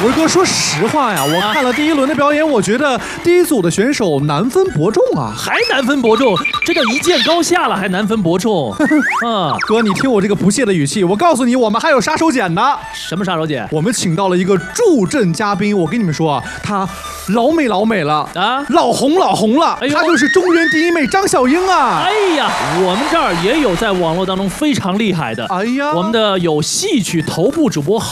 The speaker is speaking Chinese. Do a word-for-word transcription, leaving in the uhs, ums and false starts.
文哥，说实话呀，我看了第一轮的表演，我觉得第一组的选手难分伯仲啊， 还难分伯仲，这叫一见高下了，还难分伯仲。啊， 哥，你听我这个不屑的语气，我告诉你，我们还有杀手锏呢。 什么杀手锏？ 我们请到了一个助阵嘉宾，我跟你们说啊，她老美老美了啊，老红老红了，哎、她就是中原第一妹张小英啊。 哎呀，我们这儿也有在网络当中非常厉害的，哎呀，我们的有戏曲头部主播。